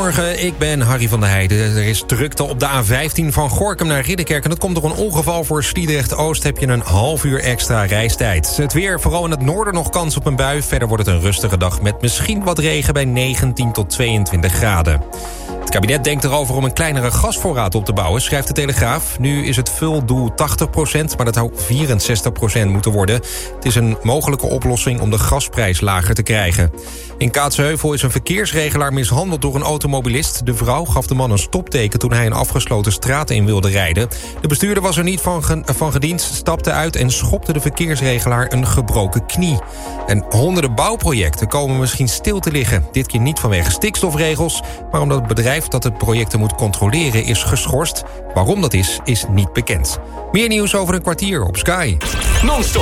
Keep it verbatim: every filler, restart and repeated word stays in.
Goedemorgen, ik ben Harry van der Heijden. Er is drukte op de A vijftien van Gorinchem naar Ridderkerk. En dat komt door een ongeval. Voor Sliedrecht-Oost heb je een half uur extra reistijd. Het weer, vooral in het noorden nog kans op een bui. Verder wordt het een rustige dag met misschien wat regen bij negentien tot tweeëntwintig graden. Het kabinet denkt erover om een kleinere gasvoorraad op te bouwen, schrijft de Telegraaf. Nu is het vuldoel tachtig procent, maar dat zou vierenzestig procent moeten worden. Het is een mogelijke oplossing om de gasprijs lager te krijgen. In Kaatsheuvel is een verkeersregelaar mishandeld door een automobilist. De vrouw gaf de man een stopteken toen hij een afgesloten straat in wilde rijden. De bestuurder was er niet van, ge- van gediend, stapte uit en schopte de verkeersregelaar een gebroken knie. En honderden bouwprojecten komen misschien stil te liggen. Dit keer niet vanwege stikstofregels, maar omdat het bedrijf dat het projecten moet controleren is geschorst. Waarom dat is, is niet bekend. Meer nieuws over een kwartier op Sky. Non-stop